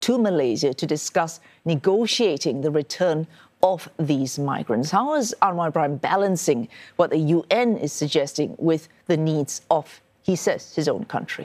to Malaysia to discuss negotiating the return of these migrants. How is Anwar Ibrahim balancing what the UN is suggesting with the needs of, he says, his own country?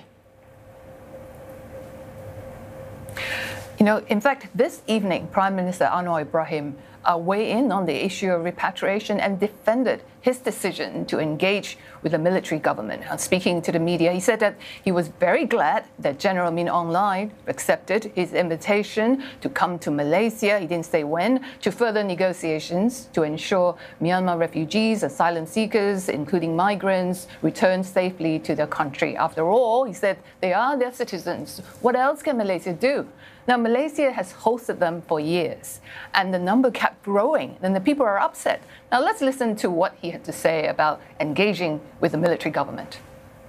You know, in fact, this evening, Prime Minister Anwar Ibrahim weighed in on the issue of repatriation and defended his decision to engage with the military government. Speaking to the media, he said that he was very glad that General Min Aung Hlaing accepted his invitation to come to Malaysia, he didn't say when, to further negotiations to ensure Myanmar refugees, asylum seekers, including migrants, return safely to their country. After all, he said, they are their citizens. What else can Malaysia do? Now, Malaysia has hosted them for years, and the number kept growing, and the people are upset. Now, let's listen to what he had to say about engaging with the military government.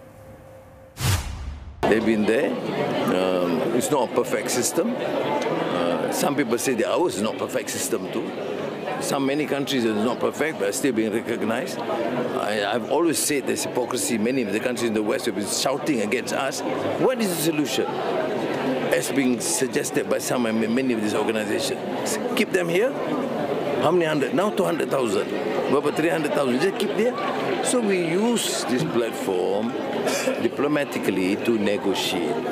They've been there. It's not a perfect system. Some people say that ours is not a perfect system too. Many countries are not perfect, but are still being recognized. I've always said there's hypocrisy. Many of the countries in the West have been shouting against us. What is the solution? As being suggested by many of these organizations. Keep them here. How many hundred? Now 200,000. About 300,000. Just keep there. So we use this platform diplomatically to negotiate.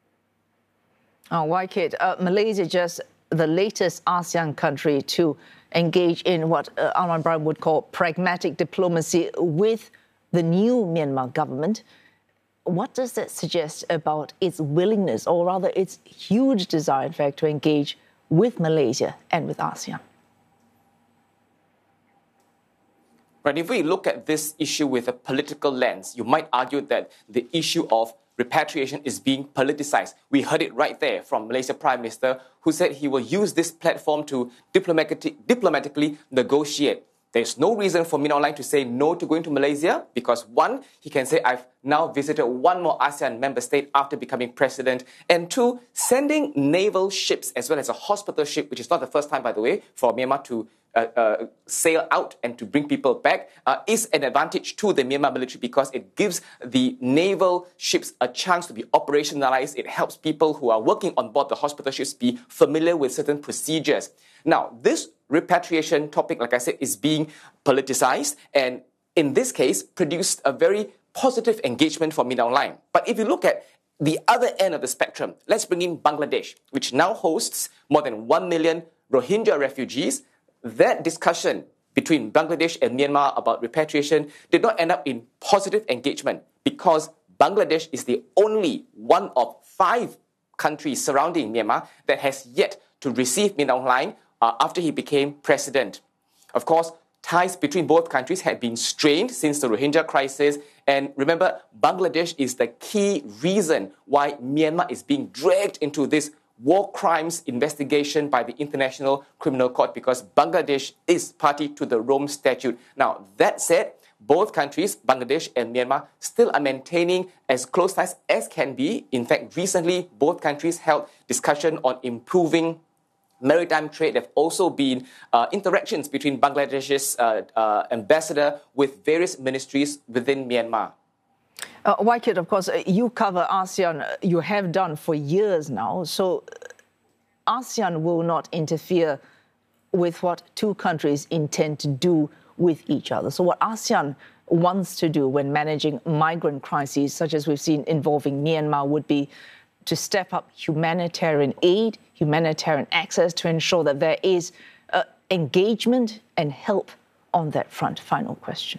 YKit, Malaysia just the latest ASEAN country to engage in what Anwar Ibrahim would call pragmatic diplomacy with the new Myanmar government. What does that suggest about its willingness, or rather its huge desire, in fact, to engage with Malaysia and with ASEAN? Right, if we look at this issue with a political lens, you might argue that the issue of repatriation is being politicized. We heard it right there from Malaysia Prime Minister, who said he will use this platform to diplomatically negotiate. There's no reason for Min Aung Hlaing to say no to going to Malaysia because, one, he can say, I've now visited one more ASEAN member state after becoming president, and two, sending naval ships as well as a hospital ship, which is not the first time, by the way, for Myanmar to sail out and to bring people back, is an advantage to the Myanmar military because it gives the naval ships a chance to be operationalized. It helps people who are working on board the hospital ships be familiar with certain procedures. Now, this repatriation topic, like I said, is being politicized and in this case produced a very positive engagement for Min Aung Hlaing. But if you look at the other end of the spectrum, let's bring in Bangladesh, which now hosts more than 1 million Rohingya refugees. That discussion between Bangladesh and Myanmar about repatriation did not end up in positive engagement because Bangladesh is the only one of 5 countries surrounding Myanmar that has yet to receive Min Aung Hlaing after he became president. Of course, ties between both countries had been strained since the Rohingya crisis. And remember, Bangladesh is the key reason why Myanmar is being dragged into this war crimes investigation by the International Criminal Court because Bangladesh is party to the Rome Statute. Now, that said, both countries, Bangladesh and Myanmar, still are maintaining as close ties as can be. In fact, recently, both countries held discussion on improving maritime trade. There have also been interactions between Bangladesh's ambassador with various ministries within Myanmar. YKit, of course, you cover ASEAN, you have done for years now, so ASEAN will not interfere with what 2 countries intend to do with each other. So what ASEAN wants to do when managing migrant crises, such as we've seen involving Myanmar, would be to step up humanitarian aid, humanitarian access to ensure that there is engagement and help on that front. Final question.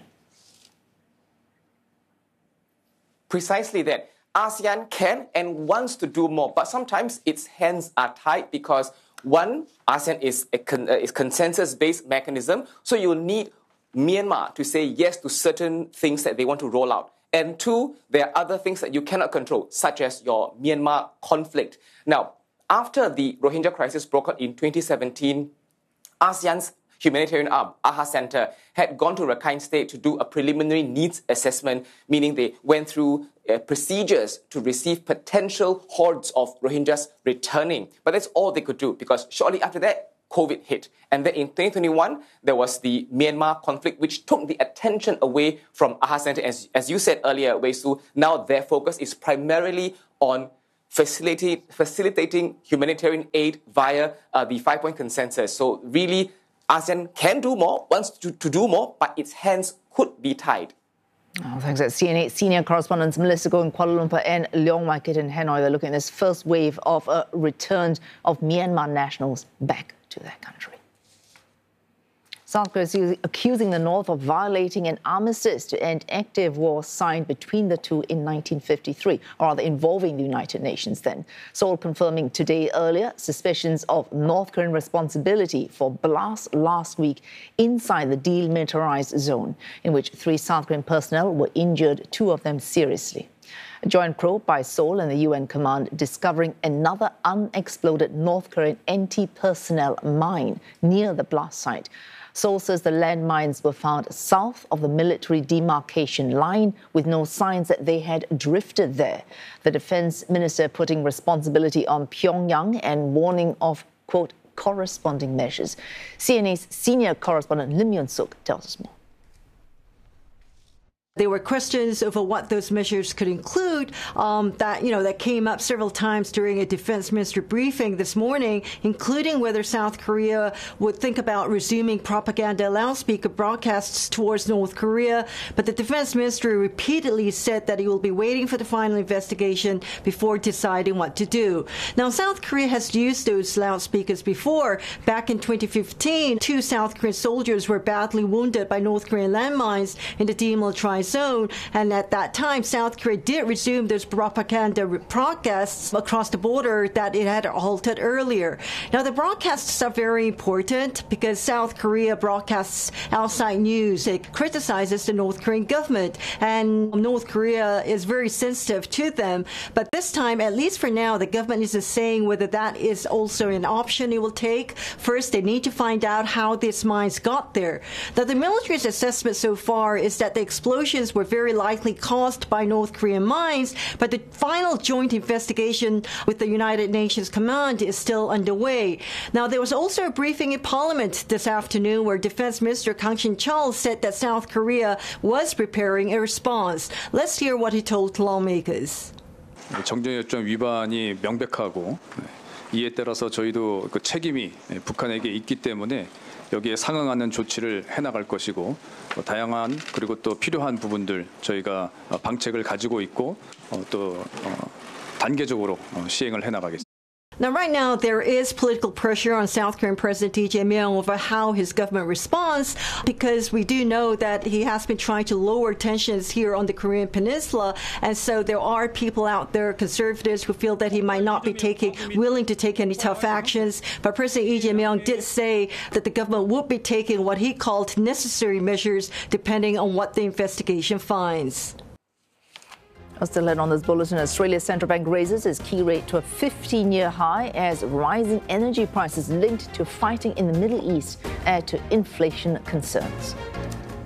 Precisely that. ASEAN can and wants to do more, but sometimes its hands are tied because, one, ASEAN is a consensus-based mechanism, so you'll need Myanmar to say yes to certain things that they want to roll out. And two, there are other things that you cannot control, such as your Myanmar conflict. Now, after the Rohingya crisis broke out in 2017, ASEAN's humanitarian arm, AHA Center, had gone to Rakhine State to do a preliminary needs assessment, meaning they went through procedures to receive potential hordes of Rohingyas returning. But that's all they could do because shortly after that, COVID hit. And then in 2021, there was the Myanmar conflict, which took the attention away from AHA Center. As you said earlier, Wei Su, now their focus is primarily on facilitating humanitarian aid via the 5-point consensus. So really, ASEAN can do more, wants to do more, but its hands could be tied. Oh, thanks. CNA senior correspondents Melissa Goh in Kuala Lumpur and Leong Mai Kit in Hanoi. They're looking at this first wave of returns of Myanmar nationals back to their country. South Korea is accusing the North of violating an armistice to end active war signed between the two in 1953, or rather involving the United Nations then. Seoul confirming today earlier suspicions of North Korean responsibility for blasts last week inside the demilitarized zone, in which 3 South Korean personnel were injured, 2 of them seriously. A joint probe by Seoul and the UN command discovering another unexploded North Korean anti-personnel mine near the blast site. Seoul says the landmines were found south of the military demarcation line with no signs that they had drifted there. The defense minister putting responsibility on Pyongyang and warning of, quote, corresponding measures. CNA's senior correspondent Lim Yun-suk tells us more. There were questions over what those measures could include that came up several times during a defense minister briefing this morning, including whether South Korea would think about resuming propaganda loudspeaker broadcasts towards North Korea. But the defense minister repeatedly said that he will be waiting for the final investigation before deciding what to do. Now, South Korea has used those loudspeakers before. Back in 2015, 2 South Korean soldiers were badly wounded by North Korean landmines in the demilitarized zone, and at that time South Korea did resume those propaganda broadcasts across the border that it had halted earlier. Now, the broadcasts are very important because South Korea broadcasts outside news. It criticizes the North Korean government, and North Korea is very sensitive to them. But this time, at least for now, the government isn't saying whether that is also an option it will take. First, they need to find out how these mines got there. Now, the military's assessment so far is that the explosions were very likely caused by North Korean mines, but the final joint investigation with the United Nations Command is still underway. Now, there was also a briefing in Parliament this afternoon where Defense Minister Kang Shin-cheol said that South Korea was preparing a response. Let's hear what he told lawmakers. 정전협정 위반이 명백하고 이에 따라서 저희도 그 책임이 북한에게 있기 때문에 여기에 상응하는 조치를 해나갈 것이고 다양한 그리고 또 필요한 부분들 저희가 방책을 가지고 있고 또 단계적으로 시행을 해나가겠습니다. Now, right now, there is political pressure on South Korean President Lee Jae-myung over how his government responds, because we do know that he has been trying to lower tensions here on the Korean Peninsula, and so there are people out there, conservatives, who feel that he might not be willing to take any tough actions. But President Lee Jae-myung did say that the government would be taking what he called necessary measures depending on what the investigation finds. Still ahead on this bulletin, Australia's central bank raises its key rate to a 15-year high as rising energy prices linked to fighting in the Middle East add to inflation concerns.